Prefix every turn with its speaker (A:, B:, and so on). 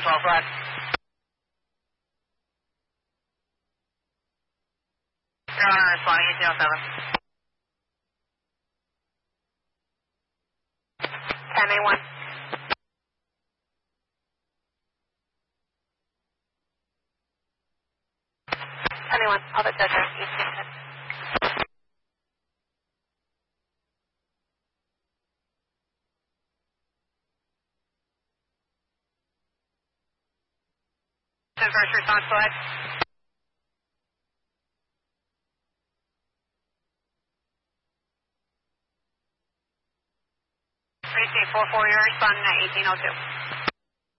A: 12, go ahead. Your Honor, responding 1807. 10A1. 10A1, public judge, 1810. First response, go ahead. Precinct 44, you're responding at 1802.